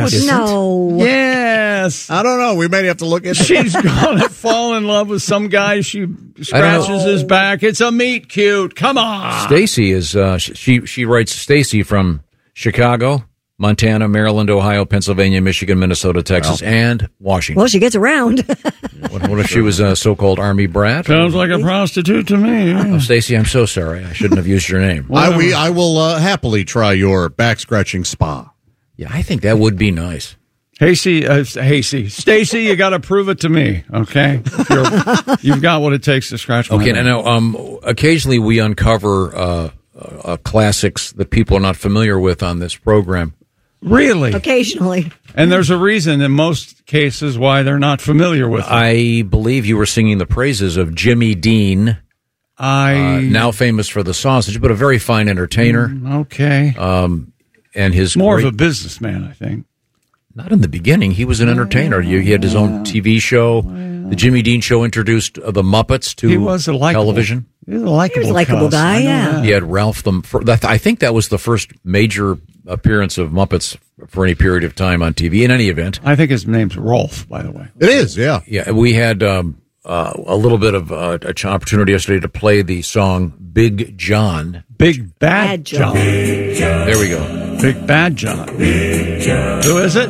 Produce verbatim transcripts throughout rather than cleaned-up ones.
it isn't. No. Yes. I don't know. We may have to look at. She's gonna fall in love with some guy. She scratches his back. It's a meet cute. Come on. Stacy is uh, she she writes Stacy from Chicago, Montana, Maryland, Ohio, Pennsylvania, Michigan, Minnesota, Texas, well, and Washington. Well, she gets around. what, what if she was a so-called Army brat? Sounds like a prostitute to me. Oh, Stacy, I'm so sorry. I shouldn't have used your name. I we I will uh, happily try your back scratching spa. Yeah, I think that would be nice. Hasty, uh, Hasty, Stacy, you got to prove it to me, okay? You're, you've got what it takes to scratch my Okay, back. now um, occasionally we uncover uh, uh, classics that people are not familiar with on this program. Really? Occasionally. And there's a reason in most cases why they're not familiar with them. I believe you were singing the praises of Jimmy Dean, I uh, now famous for the sausage, but a very fine entertainer. Mm, okay. Um, and his More great, of a businessman, I think. Not in the beginning. He was an entertainer. He had his own T V show. The Jimmy Dean Show introduced uh, the Muppets to he was a likable, television. He was a likable, he was a likable cuss. guy, yeah. He had Ralph the. For, that, I think that was the first major appearance of Muppets for any period of time on T V. In any event, I think his name's Rolf, by the way. It is, yeah. Yeah, we had um, uh, a little bit of uh, an opportunity yesterday to play the song "Big John." Big Bad, Bad John. John. There we go. Big Bad John. Big John. Who is it?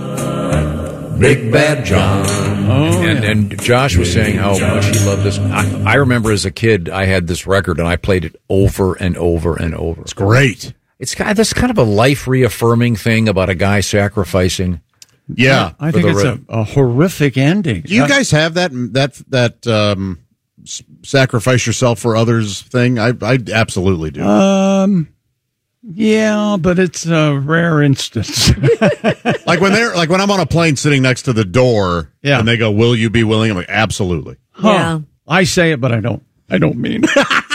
Big Bad John. Oh, and, yeah. and Josh was saying how much he loved this. I, I remember as a kid, I had this record and I played it over and over and over. It's great. It's kind of, this kind of a life reaffirming thing about a guy sacrificing. Yeah, I think the it's re- a, a horrific ending. do you guys have that that that um, s- sacrifice yourself for others thing? I I absolutely do. Um, yeah, but it's a rare instance. like when they're like when I'm on a plane sitting next to the door, Yeah. and they go, "Will you be willing?" I'm like, "Absolutely." Huh. Yeah. I say it, but I don't. I don't mean it.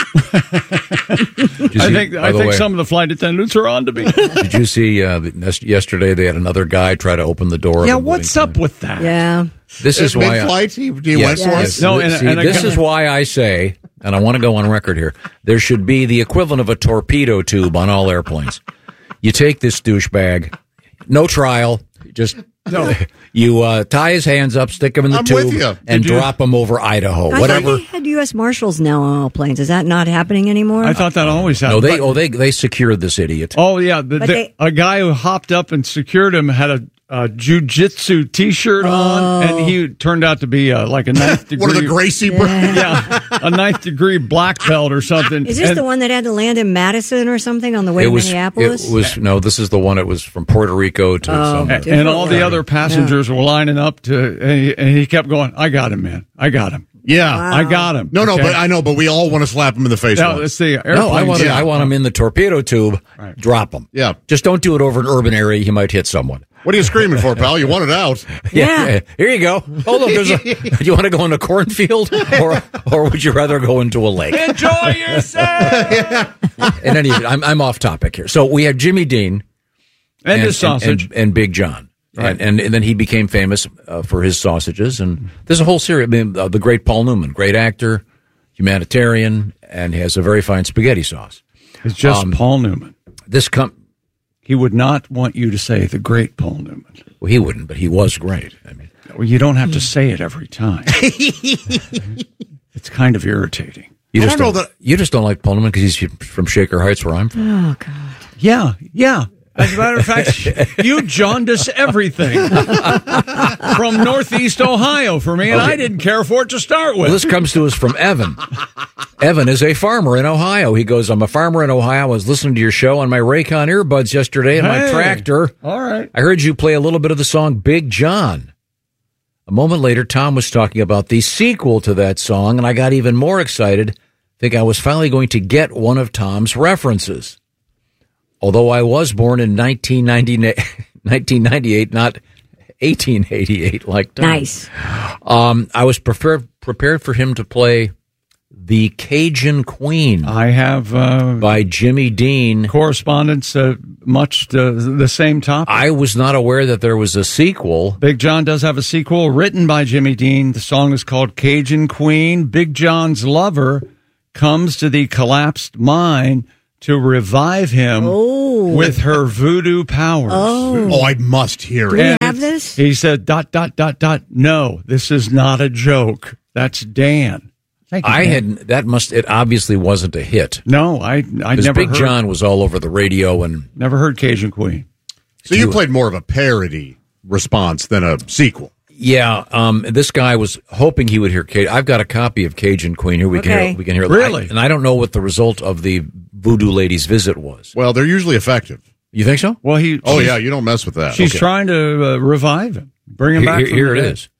Did you I see- think by I the think way, some of the flight attendants are on to me. Did you see uh, the- yesterday they had another guy try to open the door? Yeah, of the what's moving up with that? Yeah. This is why. I, Mid-flight, he, he yes, went for yes. it. No, and- See, and this again- is why I say, and I want to go on record here. There should be the equivalent of a torpedo tube on all airplanes. You take this douchebag, no trial, just no. You uh, tie his hands up, stick him in the I'm tube, with you. and Did you- drop him over Idaho. I Whatever. thought they had U S Marshals now on all planes. Is that not happening anymore? I thought that always No, happened. they But- oh they they secured this idiot. oh yeah, the, But the, they- a guy who hopped up and secured him had a, a jujitsu T-shirt on, and he turned out to be uh, like a ninth degree. One of the Gracie brothers. yeah, a ninth degree black belt or something. Is this And- the one that had to land in Madison or something on the way It to was Minneapolis? it was no. This is the one. It was from Puerto Rico to Oh. some. And, Different and all the one. other passengers were lining up to, and he, and he kept going, I got him, man. I got him. Yeah. I got him. No, no, Okay? but I know, but we all want to slap him in the face. No, once. it's the airplane. No, I want yeah. I want him in the torpedo tube. Right. Drop him. Yeah. Just don't do it over an urban area. He might hit someone. What are you screaming for, pal? You want it out? Yeah. Here you go. Oh, look, there's a. Do you want to go in a cornfield, or or would you rather go into a lake? Enjoy yourself. In any event, I'm I'm off topic here. So we had Jimmy Dean And his sausage. and, and Big John, Right. and, and and then he became famous uh, for his sausages. And there's a whole series. I mean, uh, the great Paul Newman, great actor, humanitarian, and has a very fine spaghetti sauce. It's just Um, Paul Newman. This com- He would not want you to say the great Paul Newman. well, he wouldn't, but he was great. I mean, Well, you don't have to say it every time. It's kind of irritating. you I just don't know don't, you just don't like Paul Newman because he's from Shaker Heights, where I'm from. Oh, God. Yeah, yeah. As a matter of fact, you jaundice everything from Northeast Ohio for me, and Okay. I didn't care for it to start with. Well, this comes to us from Evan. Evan is a farmer in Ohio. He goes, I'm a farmer in Ohio. I was listening to your show on my Raycon earbuds yesterday in my Hey. tractor. All right. I heard you play a little bit of the song Big John. A moment later, Tom was talking about the sequel to that song, and I got even more excited. I think I was finally going to get one of Tom's references. Although I was born in nineteen ninety-eight, not eighteen eighty-eight like Tom. Nice. Um, I was prefer- prepared for him to play The Cajun Queen I have uh, by Jimmy Dean. correspondence, uh, much the, the same topic. I was not aware that there was a sequel. Big John does have a sequel written by Jimmy Dean. The song is called Cajun Queen. Big John's lover comes to the collapsed mine to revive him Oh. with her voodoo powers. Oh. Oh, I must hear Do it. we And have this? He said, dot, dot, dot, dot. No, this is not a joke. That's Dan. Thank you, I Dan. had that must it obviously wasn't a hit. No, I, I Because never Big heard, John was all over the radio and never heard Cajun Queen. So you played more of a parody response than a sequel. yeah, um, this guy was hoping he would hear Cajun. I've got a copy of Cajun Queen here. We can Okay. hear. We can hear. Really? I, and I don't know what the result of the voodoo lady's visit was. Well, they're usually effective. You think so? Well, he. Oh, she's- yeah, you don't mess with that. She's Okay. trying to uh, revive him, bring him Here, back. here, from here the it dead. is.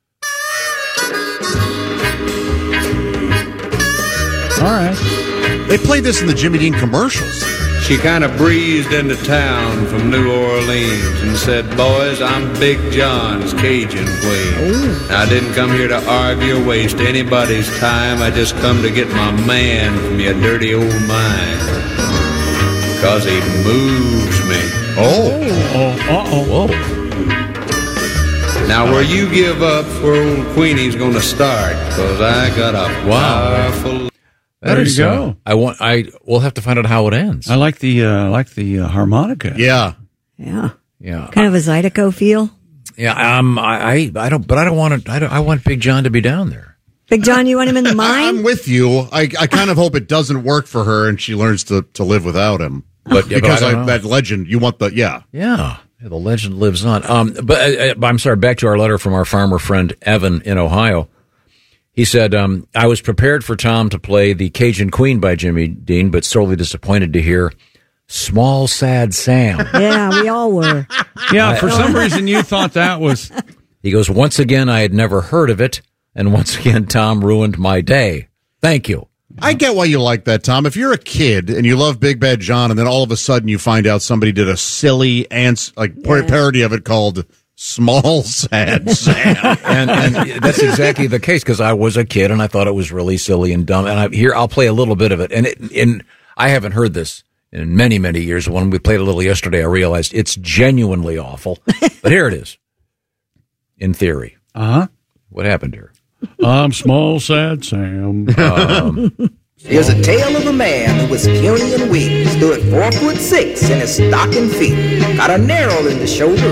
All right. They played this in the Jimmy Dean commercials. She kind of breezed into town from New Orleans and said, boys, I'm Big John's Cajun Queen. I didn't come here to argue or waste anybody's time. I just come to get my man from your dirty old mind. Cause he moves me. Oh. Oh, uh-oh. Whoa. Now where you give up, where old Queenie's gonna start. Cause I got a Wow. powerful... There That you is, go. uh, I want. I we'll have to find out how it ends. I like the uh, I like the uh, harmonica. Yeah. Yeah. Yeah. Kind of a Zydeco feel. Yeah. Um. I. I, I don't. But I don't want to. I don't. I want Big John to be down there. Big John, you want him in the I, I'm mine? with you. I, I kind of hope it doesn't work for her and she learns to, to live without him. But, yeah, but because I don't I, know. that legend, you want the, yeah. Yeah. Yeah, the legend lives on. Um. But uh, uh, I'm sorry. Back to our letter from our farmer friend Evan in Ohio. He said, um, I was prepared for Tom to play the Cajun Queen by Jimmy Dean, but sorely disappointed to hear Small Sad Sam. Yeah, we all were. Yeah, for some reason you thought that was. He goes, once again, I had never heard of it. And once again, Tom ruined my day. Thank you. I get why you like that, Tom. If you're a kid and you love Big Bad John and then all of a sudden you find out somebody did a silly ants, like Yeah. parody of it called Small Sad Sam. and, and that's exactly the case because I was a kid and I thought it was really silly and dumb. And I, here, I'll play a little bit of it. And it, and I haven't heard this in many, many years. When we played a little yesterday, I realized it's genuinely awful. But here it is. In theory. Uh-huh. What happened here? I'm Small Sad Sam. Um, Here's a tale of a man who was puny and weak, stood four foot six in his stocking feet, got a narrow in the shoulder.